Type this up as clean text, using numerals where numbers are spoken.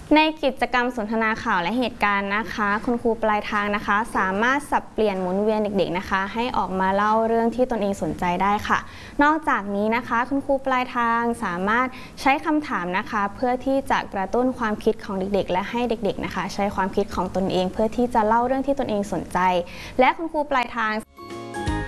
ในกิจกรรมสนทนาข่าวและเหตุการณ์นะคะคุณครูปลายทางนะคะสามารถสับเปลี่ยนหมุนเวียนเด็กๆนะคะให้ออกมาเล่าเรื่องที่ตนเองสนใจได้ค่ะนอกจากนี้นะคะคุณครูปลายทางสามารถใช้คำถามนะคะเพื่อที่จะกระตุ้นความคิดของเด็กๆและให้เด็กๆนะคะใช้ความคิดของตนเองเพื่อที่จะเล่าเรื่องที่ตนเองสนใจและคุณครูปลายทาง